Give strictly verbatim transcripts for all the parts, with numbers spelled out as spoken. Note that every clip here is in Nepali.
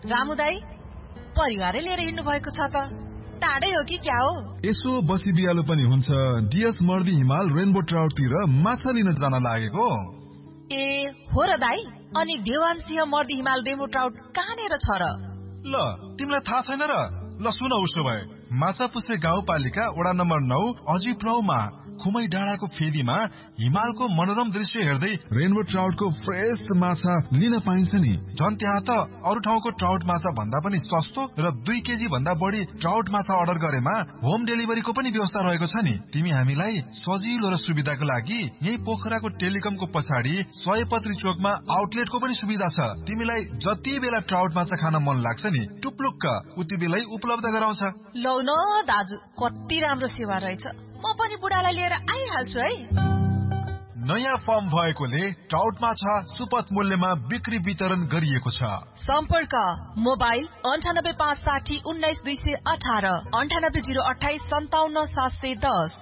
रामु दाई परिवारै लिएर हिँड्नु भएको छ त, टाढै हो कि क्या हो? यसो बसी बिहालो पनि हुन्छ। डिएस मर्दी हिमाल रेनबो ट्राउटतिर माछा लिन जान लागेको। ए हो र दाई, अनि देवान सिंह मर्दी हिमाल रेनबो ट्राउट कहाँनिर छ र? ल तिमीलाई थाहा छैन र? ल सुन, उसो भए माछापुछे गाउँपालिका वडा नम्बर नौ अजिप्राउमा खुमै डाँडाको फेदीमा हिमालको मनोरम दृश्य हेर्दै रेनबो ट्राउटको फ्रेश माछा लिन पाइन्छ नि। झन् त्यहाँ त अरू ठाउँको ट्राउट माछा भन्दा पनि सस्तो र दुई केजी भन्दा बढी ट्राउट माछा अर्डर गरेमा होम डेलिभरीको पनि व्यवस्था रहेको छ नि। तिमी हामीलाई सजिलो र सुविधाको लागि यही पोखराको टेलिकमको पछाडि सयपत्री चोकमा आउटलेटको पनि सुविधा छ। तिमीलाई जति बेला ट्राउट माछा खान मन लाग्छ नि, टुप्लुक्क उति बेलै उपलब्ध गराउँछ। लौ न दाजु, कति राम्रो सेवा रहेछ। म पनि बुढालाई लिएर आइहाल्छु है। नयाँ फर्म भएकोले ट्राउट माछा सुपथ मूल्यमा बिक्री वितरण गरिएको छ। सम्पर्क मोबाइल अन्ठानब्बे पाँच साठी उन्नाइस दुई सय अठार, अन्ठानब्बे जिरो अठाइस सन्ताउन्न सात सय दस।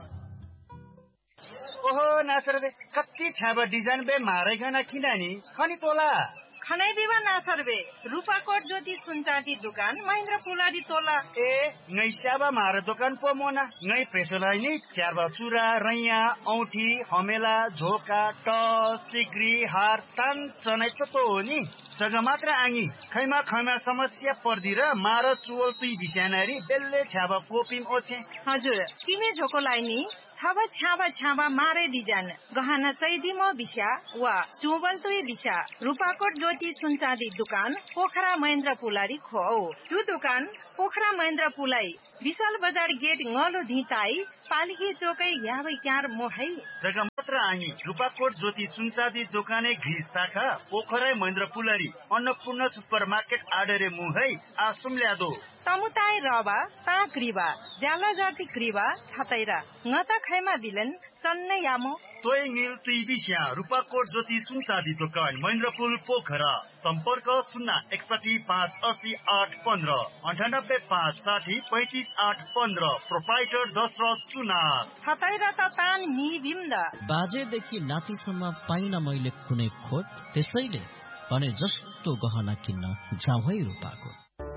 ओहो नासर बे कति छाबा डिजाइन बे मारेगन किनानी खनी तोला खनाई देवा नासर बे रूपाकोट ज्योति सुनचाँदी दुकान महेन्द्र पुलाडी तोला। ए ngैसाबा मारे दोकान पो मोना ngै प्रेसोलाई नि चारबा चुरा रैया औठी हमेला झोका टस सिक्री हार तान चनाइ त तो हो नि जग्गा मात्र आङी खैमा खैमा समस्या पर्दी र मार चुवल तुई बिसानारी बेल्ले छाबा पोपिम ओछे। हजुर किमे झोकोलाई नि छाबा छाबा छाबा मारे डिजाइन गहना चैदी म बिसा वा चुवल तुई बिसा रूपाकोट ज्योति सुनचाँदी दुकान पोखरा महेन्द्र पुलारी खो। जो दुकान पोखरा महेन्द्र पुलाई विशाल बजार गेट ngलो धिताई पालिके चोकै याबै क्यार मोहै जग्गा मात्र आङी रूपाकोट ज्योति सुनचाँदी दोकाने घिस शाखा पोखरा महेन्द्र पुलारी अन्नपूर्ण सुपर मार्केट आडरे मुहै आसुम ल्यादो तमुताई रबा ता क्रिबा जाला जाति क्रिबा छतैरा ngata खैमा बिलन चन्ने यामो तोय मिल तुई बिस्या रूपाकोट ज्योति सुनचाँदी दोकान महेन्द्रपुल पोखरा। सम्पर्क शून्य एकसठी पाँच अस्सी आठ पन्ध्र अन्ठानब्बे पाँच साठी पैंतिस आठ पन्ध्र। प्रोपाइटर दशरथ चुना छतैरा त तान नि बिम्द बाजेदेखि नातिसम्म पाइन मैले कुनै खोट, त्यसैले भने जस्तो गहना किन्न जाऊ है Rupakot.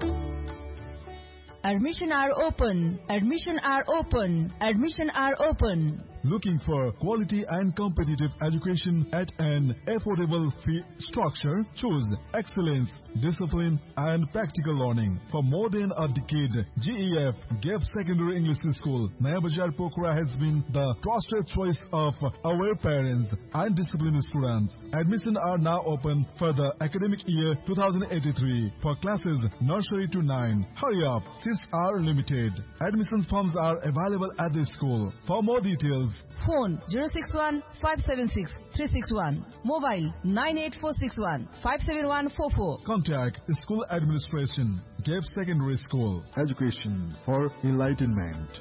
Admission are open. Admission are open. Admission are open. Looking for quality and competitive education at an affordable fee structure? Choose excellence, discipline and practical learning. For more than a decade, G E F Gap Secondary English School, Naya Bazaar Pokhara has been the trusted choice of aware parents and disciplined students. Admissions are now open for the academic year two thousand eighty-three for classes nursery to nine. Hurry up, seats are limited. Admissions forms are available at the school. For more details, phone zero six one five seven six three six one, mobile nine eight four six one five seven one four four. Contact School Administration, Gap Secondary School. Education for enlightenment.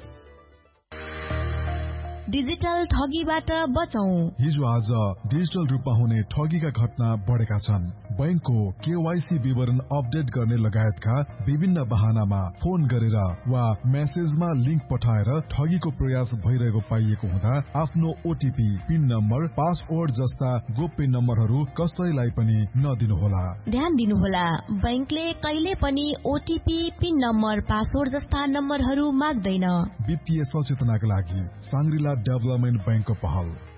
Digital ठगीबाट बचौं। हिजो आज डिजिटल रूपमा हुने ठगीका घटना बढेका छन्। बैंकको केवाईसी विवरण अपडेट गर्ने लगायतका विभिन्न बहानामा फोन गरेर वा मेसेजमा लिंक पठाएर ठगीको प्रयास भइरहेको पाइएको हुँदा आफ्नो ओटीपी, पिन नम्बर, पासवर्ड जस्ता गोप्य नम्बरहरू कसैलाई पनि नदिनुहोला। ध्यान दिनुहोला, बैंकले कहिले पनि ओटीपी, पिन नम्बर, पासवर्ड जस्ता नम्बरहरू माग्दैन। वित्तीय सचेतनाका लागि साङ्ग्रिला डेभलपमेन्ट बैंकको पहल।